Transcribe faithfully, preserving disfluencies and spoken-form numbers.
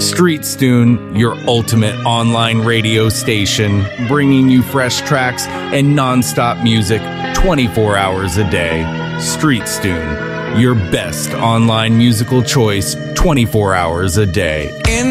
Street Stune, your ultimate online radio station, bringing you fresh tracks and non-stop music twenty-four hours a day. Street Stune, your best online musical choice twenty-four hours a day. In